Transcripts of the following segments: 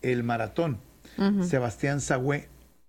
el maratón. Sebastián Sagüe,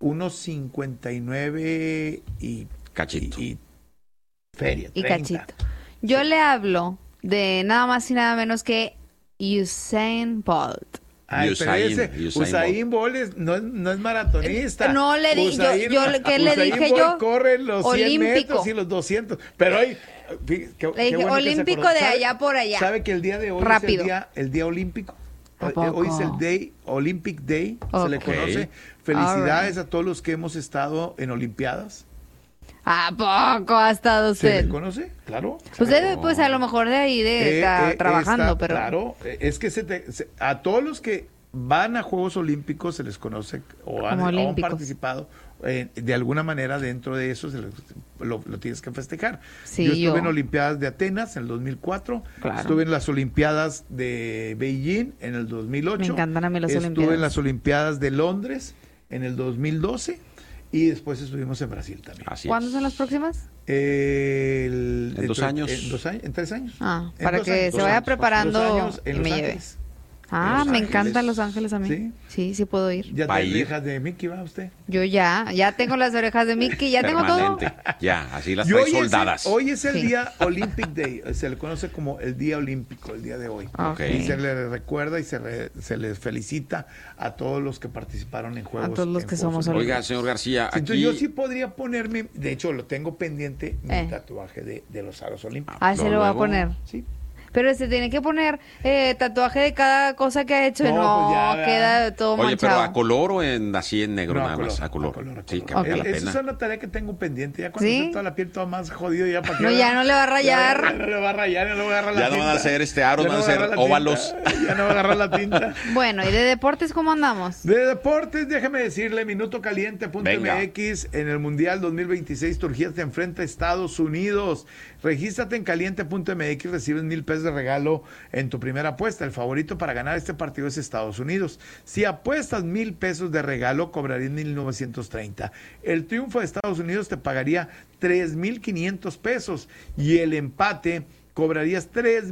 1:59 y cachito. Y feria, y 30. cachito. Yo le hablo de nada más y nada menos que Usain Bolt. Ay, pero Usain Bolt no es maratonista. No le dije, ¿qué le dije Usain yo? Bolt corre los 100 olímpico. metros y los 200. Pero hoy, le dije, olímpico de allá por allá. ¿Sabe que el día de hoy rápido. es el día olímpico? Hoy es el Olympic Day, se le conoce. Felicidades a todos los que hemos estado en Olimpiadas. ¿A poco ha estado usted? ¿Se le conoce? Claro. Usted, pues a lo mejor de ahí está trabajando, pero... Claro, es que a todos los que van a Juegos Olímpicos se les conoce o han participado de alguna manera dentro de eso, lo tienes que festejar. Sí, yo estuve en Olimpiadas de Atenas en el 2004, claro. Estuve en las Olimpiadas de Beijing en el 2008. Me encantan a mí las Estuve Olimpiadas. en las Olimpiadas de Londres en el 2012 y después estuvimos en Brasil también. ¿Cuándo son las próximas? En 2 años. En 3 años. Para que se vaya preparando 2 años en y me Los lleve. Ángeles. Me encantan Los Ángeles a mí. Sí puedo ir. ¿Ya tiene orejas de Mickey, va usted? Yo ya tengo las orejas de Mickey, ya tengo todo. Ya, así las trae soldadas. Hoy es el día Olympic Day, se le conoce como el día olímpico, el día de hoy. Okay. Y se le recuerda y se les felicita a todos los que participaron en Juegos. A todos los que somos olímpicos. Oiga, señor García, aquí... Yo sí podría ponerme, de hecho lo tengo pendiente, mi tatuaje de los aros olímpicos. Se lo va a poner. Sí. Pero se tiene que poner tatuaje de cada cosa que ha hecho. No, pues ya, queda todo manchado. Oye, pero ¿a color o así en negro nada más? A color. Sí, que valga la pena. Esa es una tarea que tengo pendiente. Ya cuando esté toda la piel toda más jodido, ya para qué. Ya no le va a rayar. Ya no le va a rayar, ya no le va a agarrar la tinta. Ya no van a hacer aros, van a ser óvalos. Ya no va a agarrar la tinta. Bueno, ¿y de deportes cómo andamos? De deportes, déjeme decirle, minutocaliente.mx en el Mundial 2026, Turquía te enfrenta a Estados Unidos. Regístrate en caliente.mx, recibes $1,000 de regalo en tu primera apuesta. El favorito para ganar este partido es Estados Unidos. Si apuestas $1,000 de regalo, cobrarías 1,930. El triunfo de Estados Unidos te pagaría $3,500 y el empate cobrarías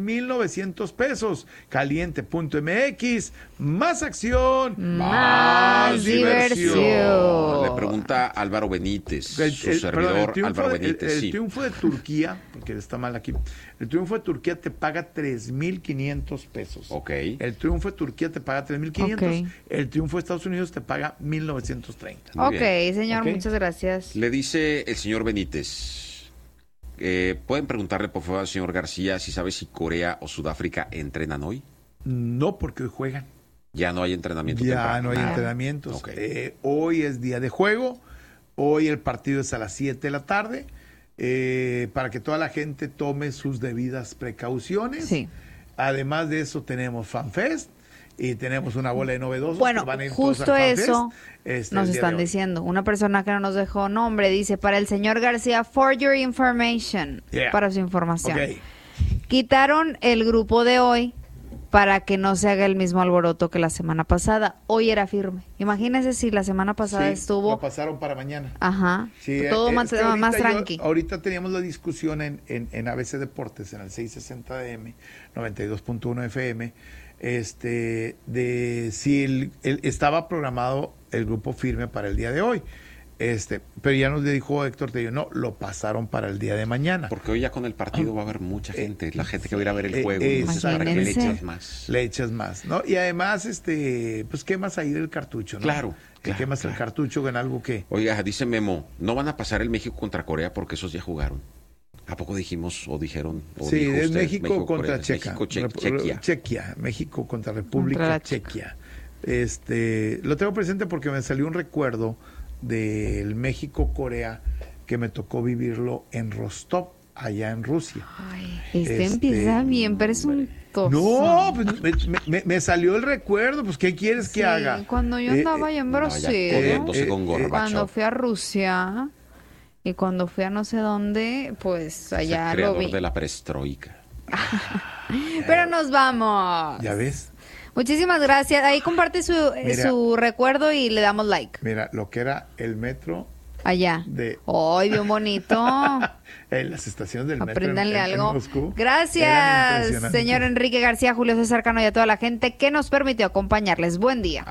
$3,900. Caliente.mx, más acción, más diversión. Le pregunta Álvaro Benítez, su servidor Álvaro Benítez. El triunfo de Turquía, porque está mal aquí, el triunfo de Turquía te paga $3,500. Ok. El triunfo de Turquía te paga $3,500. Okay. El triunfo de Estados Unidos te paga $1,930. Ok, señor, muchas gracias. Le dice el señor Benítez. ¿Pueden preguntarle, por favor, al señor García, si sabe si Corea o Sudáfrica entrenan hoy? No, porque hoy juegan. Ya no hay entrenamiento. Ya no hay entrenamientos. Okay. Hoy es día de juego. Hoy el partido es a las 7 de la tarde. Para que toda la gente tome sus debidas precauciones. Sí. Además de eso, tenemos FanFest. Y tenemos una bola de novedosos. Bueno, que van a ir justo eso nos están de diciendo. Una persona que no nos dejó nombre dice, para el señor García, for your information, para su información. Okay. Quitaron el grupo de hoy para que no se haga el mismo alboroto que la semana pasada. Hoy era firme. Imagínese si la semana pasada estuvo... lo pasaron para mañana. Ajá. Sí, todo más tranqui. Ahorita teníamos la discusión en ABC Deportes, en el 660 AM, 92.1 FM, de si estaba programado el grupo firme para el día de hoy. Pero ya nos dijo Héctor Tello, no, lo pasaron para el día de mañana. Porque hoy ya con el partido va a haber mucha gente, la gente que va a ir a ver el juego, para que le echas más. Le echas más, ¿no? Y además, pues quemas ahí el cartucho, ¿no? Claro. Quemas el cartucho en algo que... Oiga, dice Memo, no van a pasar el México contra Corea porque esos ya jugaron. ¿A poco dijimos o dijeron? O sí, dijo es usted, México contra Chequia. Chequia. México contra República Chequia. Lo tengo presente porque me salió un recuerdo del México-Corea que me tocó vivirlo en Rostov, allá en Rusia. Ay, empieza bien, pero es un toso. No, pues me salió el recuerdo, pues ¿qué quieres que haga? Cuando yo andaba allá en Brasil, cuando fui a Rusia y cuando fui a no sé dónde, pues allá lo vi. De la perestroika. Pero nos vamos. ¿Ya ves? Muchísimas gracias. Ahí comparte su recuerdo y le damos like. Mira, lo que era el metro allá. ¡Ay, bien bonito! Las estaciones del metro. Apréndanle algo. En Moscú. Gracias, señor Enrique García, Julio César Cano y a toda la gente que nos permitió acompañarles. Buen día.